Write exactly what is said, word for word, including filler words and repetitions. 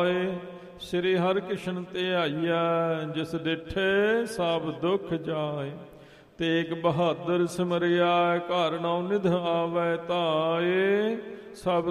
ਪਾਏ। ਸ੍ਰੀ ਹਰਿਕ੍ਰਿਸ਼ਨ ਧਿਆਈਐ ਜਿਸ ਡਿਠੇ ਸਭ ਦੁਖ ਜਾਏ। ਤੇਗ ਬਹਾਦਰ ਸਿਮਰਿਆ ਘਰ ਨੌ ਨਿਧ ਆਵੈ ਧਾਏ। ਸਭ